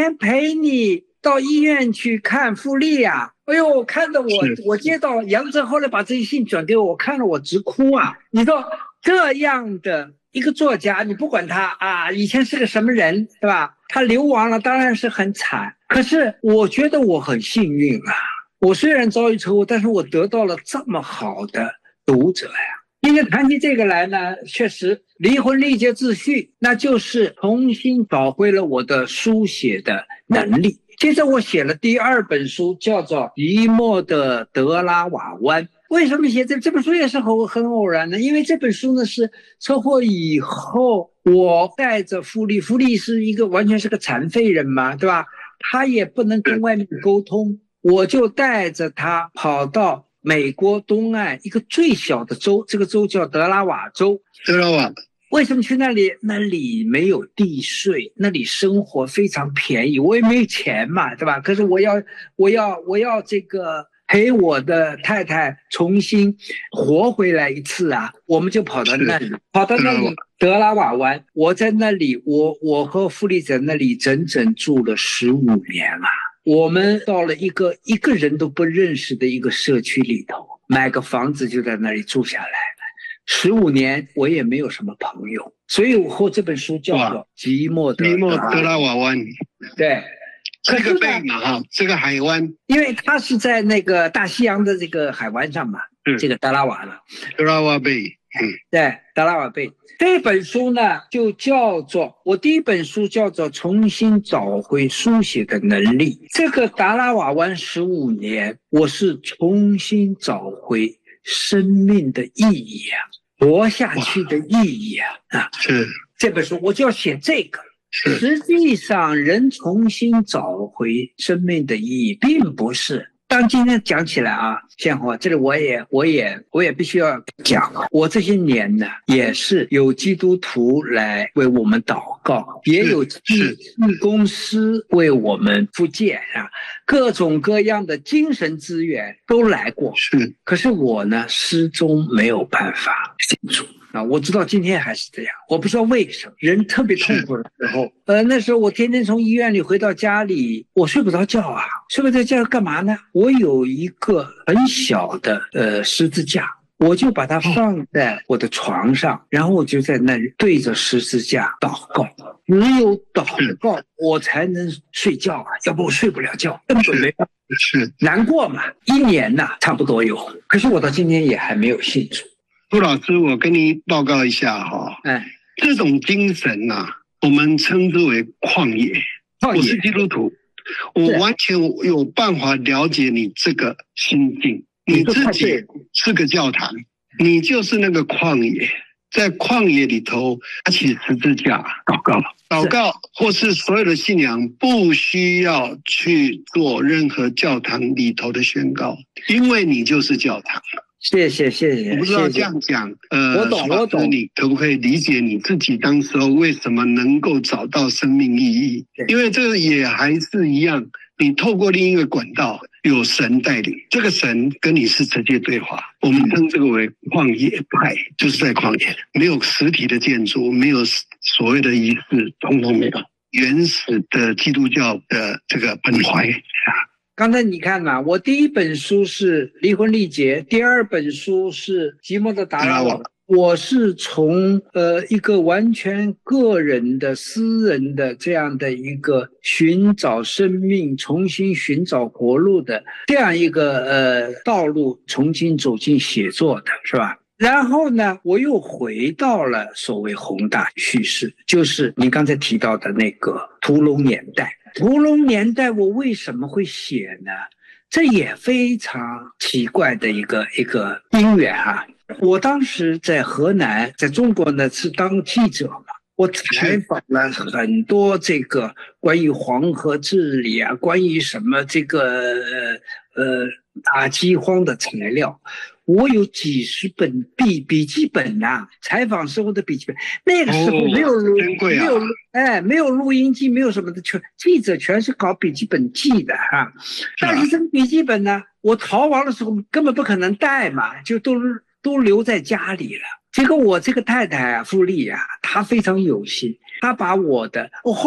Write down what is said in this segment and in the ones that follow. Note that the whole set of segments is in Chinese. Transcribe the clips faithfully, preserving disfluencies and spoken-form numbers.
天陪你到医院去看傅立啊。哎呦，看着我，我接到杨震后来把这些信转给我，我看了我直哭啊！你说这样的一个作家，你不管他啊，以前是个什么人，对吧？他流亡了，当然是很惨。可是我觉得我很幸运啊，我虽然遭遇车祸，但是我得到了这么好的读者呀。今天谈起这个来呢，确实离婚历劫自序，那就是重新找回了我的书写的能力。接着我写了第二本书，叫做《寂寞的德拉瓦湾》。为什么写这这本书也是很很偶然呢？因为这本书呢是车祸以后，我带着傅立，傅立是一个完全是个残废人嘛，对吧？他也不能跟外面沟通，我就带着他跑到美国东岸一个最小的州，这个州叫德拉瓦州。 德拉瓦。 为什么去那里？那里没有地税，那里生活非常便宜，我也没有钱嘛，对吧？可是我要，我要，我要这个陪我的太太重新活回来一次啊！我们就跑到那里，跑到那里德拉瓦湾。我在那里，我我和傅立在那里整整住了十五年啊！我们到了一个一个人都不认识的一个社区里头，买个房子就在那里住下来。十五年我也没有什么朋友，所以我后这本书叫做《寂寞的寂寞德拉瓦湾》。 对， 这个贝嘛哈，这个海湾， 因为它是在那个大西洋的这个海湾上嘛，这个德拉瓦了， 德拉瓦贝， 嗯，对，德拉瓦贝。这本书呢，就叫做我第一本书叫做《重新找回书写的能力》。这个德拉瓦湾十五年，我是重新找回生命的意义啊，活下去的意义啊！啊， 是这本书我就要写这个。实际上，人重新找回生命的意义，并不是。当今天讲起来啊，宪华，这里我也我也我也必须要讲，我这些年呢，也是有基督徒来为我们祷告，也有义公司为我们复健啊，各种各样的精神资源都来过。 是， 可是我呢，始终没有办法进入。啊，我知道今天还是这样，我不知道为什么。人特别痛苦的时候，呃，那时候我天天从医院里回到家里，我睡不着觉啊，睡不着觉干嘛呢？我有一个很小的呃十字架，我就把它放在我的床上，然后我就在那里对着十字架祷告。只有祷告，我才能睡觉啊，要不我睡不了觉，根本没办法。 是难过嘛，一年呐、啊，差不多有。可是我到今天也还没有信主。 杜老师，我跟你报告一下哈， 哎， 这种精神呐、啊，我们称之为旷野。 旷野， 我是基督徒，我完全有办法了解你这个心境。你自己是个教堂，你就是那个旷野，在旷野里头拿起十字架祷告，祷告或是所有的信仰不需要去做任何教堂里头的宣告，因为你就是教堂。 谢谢谢谢， 我不知道这样讲，呃， 我懂我懂。 你可不可以理解你自己当时候为什么能够找到生命意义？因为这个也还是一样，你透过另一个管道有神带领，这个神跟你是直接对话。我们称这个为旷野派，就是在旷野，没有实体的建筑，没有所谓的仪式，统统没有。原始的基督教的这个本怀啊。 刚才你看嘛，我第一本书是《离婚历劫》，第二本书是《寂寞的达拉瓦》。我是从呃一个完全个人的、私人的这样的一个寻找生命、重新寻找活路的这样一个呃道路，重新走进写作的，是吧？然后呢，我又回到了所谓宏大叙事，就是你刚才提到的那个屠龙年代。屠龙年代我为什么会写呢？这也非常奇怪的一个一个因缘啊！我当时在河南，在中国呢是当记者嘛，我采访了很多这个关于黄河治理啊，关于什么这个呃打饥荒的材料。我有几十本笔笔记本呐、啊，采访时候的笔记本。那个时候没有录， 哦啊、 没有哎，没有录音机，没有什么的，全记者全是搞笔记本记的哈、啊。但是这个笔记本呢，我逃亡的时候根本不可能带嘛，就都都留在家里了。结果我这个太太啊，傅丽啊，她非常有心，她把我的，我后来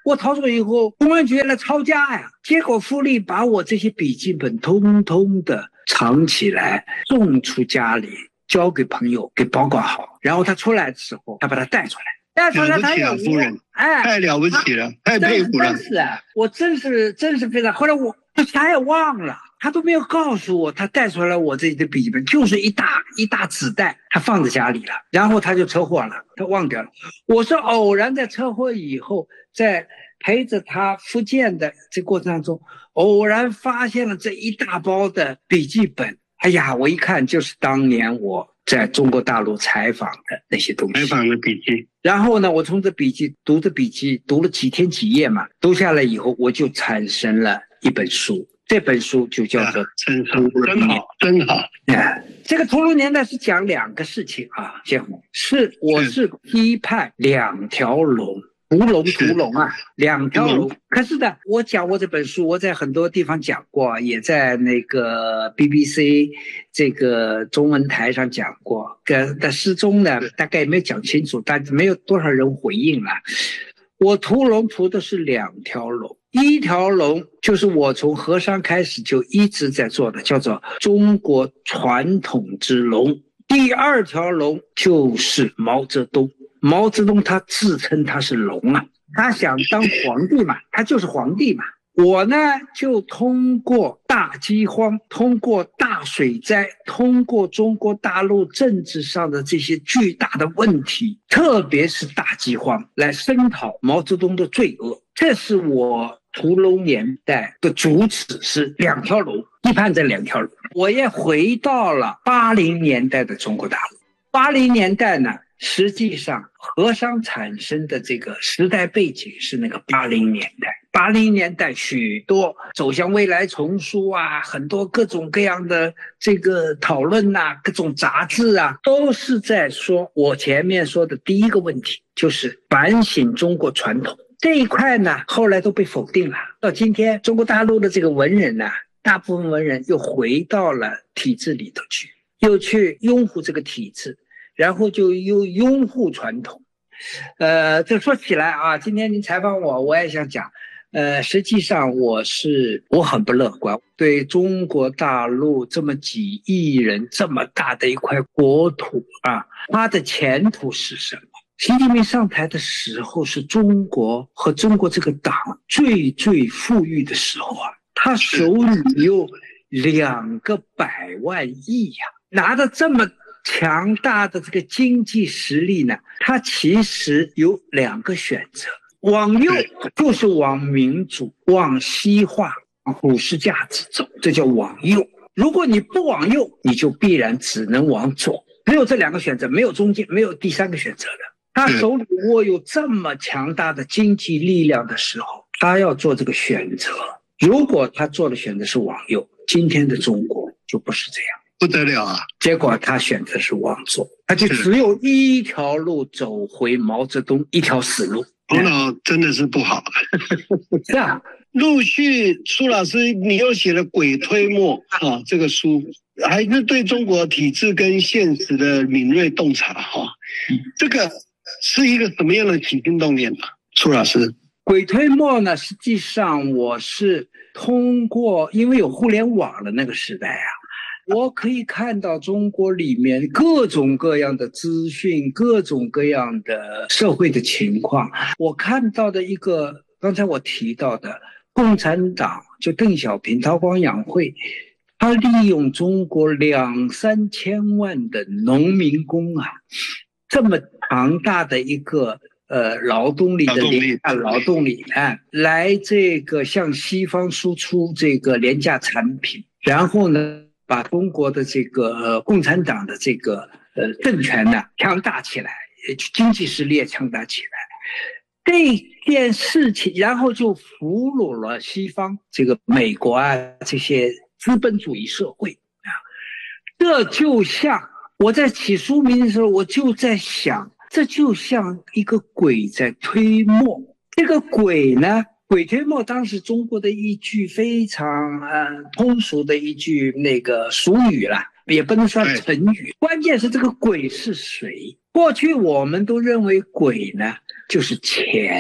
我逃走以后，公安局来抄家呀，结果傅立把我这些笔记本通通的藏起来，送出家里，交给朋友给保管好。然后他出来的时候，他把他带出来。带出来他有夫人，哎，太了不起了，太佩服了。 真是啊，我真是真是非常。后来我啥也忘了，他都没有告诉我，他带出来我这的笔记本就是一大一大纸袋，他放在家里了，然后他就车祸了，他忘掉了。我是偶然在车祸以后，在陪着他复健的这过程当中，偶然发现了这一大包的笔记本。哎呀，我一看就是当年我在中国大陆采访的那些东西， 采访的笔记。 然后呢，我从这笔记读着笔记，读了几天几夜嘛，读下来以后，我就产生了一本书。这本书就叫做《 真好，真好，真好》。 哎，这个屠龙年代是讲两个事情啊，建宏，是我是批判两条龙。屠龙屠龙啊，两条龙。可是呢，我讲过这本书，我在很多地方讲过，也在那个 B B C 这个中文台上讲过。跟但始终呢，大概也没有讲清楚，但没有多少人回应了。我屠龙屠的是两条龙，一条龙就是我从和尚开始就一直在做的，叫做中国传统之龙。第二条龙就是毛泽东。毛泽东他自称他是龙啊，他想当皇帝嘛，他就是皇帝嘛。我呢就通过大饥荒，通过大水灾，通过中国大陆政治上的这些巨大的问题，特别是大饥荒，来声讨毛泽东的罪恶。这是我屠龙年代的主旨，是两条龙，批判这两条龙。我也回到了八零年代的中国大陆。八零年代呢，实际上和商产生的这个时代背景是那个八零年代。八零年代许多走向未来丛书啊，很多各种各样的这个讨论啊，各种杂志啊，都是在说我前面说的第一个问题，就是反省中国传统。这一块呢，后来都被否定了。到今天，中国大陆的这个文人呢、啊，大部分文人又回到了体制里头去，又去拥护这个体制。然后就又拥护传统，呃，这说起来啊，今天您采访我，我也想讲，呃，实际上我是我很不乐观，对中国大陆这么几亿人这么大的一块国土啊，它的前途是什么？习近平上台的时候是中国和中国这个党最最富裕的时候啊，他手里有两个百万亿呀、啊，拿着这么强大的这个经济实力呢，它其实有两个选择，往右就是往民主、往西化、往普世价值走，这叫往右。如果你不往右，你就必然只能往左，只有这两个选择，没有中间，没有第三个选择的。他手里握有这么强大的经济力量的时候，他要做这个选择。如果他做的选择是往右，今天的中国就不是这样。 不得了啊！ 结果他选择是往左，他就只有一条路走回毛泽东一条死路。 头脑真的是不好。 是啊， 陆续苏老师，你又写了《鬼推磨》啊，这个书还是对中国体制跟现实的敏锐洞察哈。这个是一个什么样的起心动念呢？苏老师，《 鬼推磨》呢，实际上我是通过，因为有互联网的那个时代啊。我可以看到中国里面各种各样的资讯，各种各样的社会的情况。我看到的一个，刚才我提到的共产党，就邓小平、韬光养晦，他利用中国两三千万的农民工啊，这么庞大的一个呃劳动力的廉价劳动力啊，来这个向西方输出这个廉价产品，然后呢，把中国的这个呃共产党的这个呃政权呢强大起来，经济实力也强大起来。这件事情，然后就俘虏了西方这个美国啊这些资本主义社会啊。这就像我在起书名的时候，我就在想，这就像一个鬼在推磨。这个鬼呢？鬼推磨当时中国的一句非常呃通俗的一句那个俗语啦，也不能算成语。关键是这个鬼是谁？过去我们都认为鬼呢就是钱，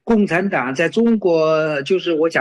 共产党在中国就是我讲。